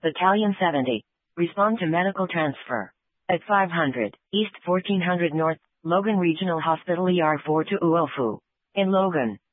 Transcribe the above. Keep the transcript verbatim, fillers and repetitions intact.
Battalion seventy. Respond to medical transfer. At five hundred, East fourteen hundred North, Logan Regional Hospital E R four to Uofu. In Logan.